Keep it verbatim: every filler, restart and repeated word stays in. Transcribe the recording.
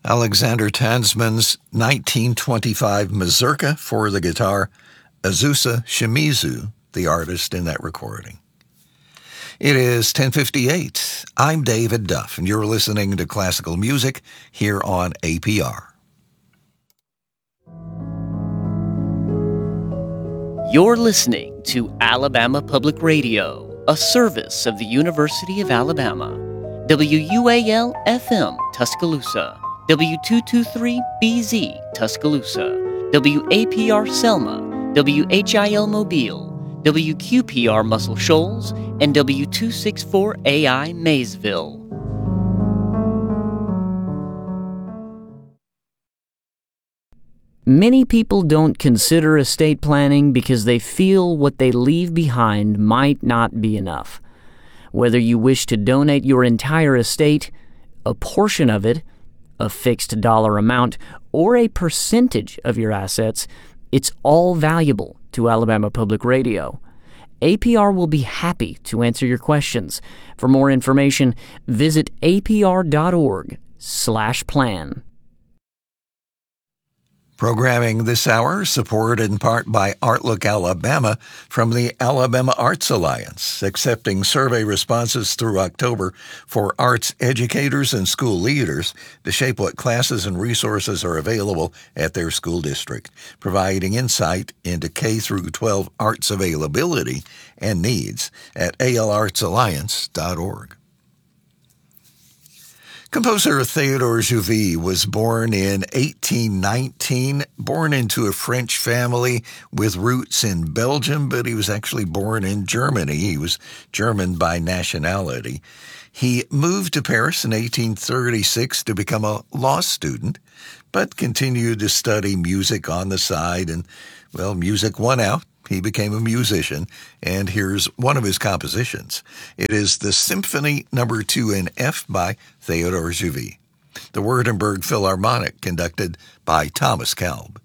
Alexander Tansman's nineteen twenty-five mazurka for the guitar, Azusa Shimizu, the artist in that recording. It is ten fifty-eight. I'm David Duff, and you're listening to classical music here on A P R. You're listening to Alabama Public Radio, a service of the University of Alabama. W U A L F M, Tuscaloosa. W two twenty-three B Z, Tuscaloosa. W A P R Selma. W H I L Mobile. W Q P R Muscle Shoals. And W two sixty-four A I Maysville. Many people don't consider estate planning because they feel what they leave behind might not be enough. Whether you wish to donate your entire estate, a portion of it, a fixed dollar amount, or a percentage of your assets, it's all valuable to Alabama Public Radio. A P R will be happy to answer your questions. For more information, visit apr.org slash plan. Programming this hour supported in part by Artlook Alabama from the Alabama Arts Alliance, accepting survey responses through October for arts educators and school leaders to shape what classes and resources are available at their school district, providing insight into K through twelve arts availability and needs at a l arts alliance dot org. Composer Theodore Jouvy was born in eighteen nineteen, born into a French family with roots in Belgium, but he was actually born in Germany. He was German by nationality. He moved to Paris in eighteen thirty-six to become a law student, but continued to study music on the side, and, well, music won out. He became a musician, and here's one of his compositions. It is the Symphony Number two in F by Theodore Jouvy, the Württemberg Philharmonic, conducted by Thomas Kalb.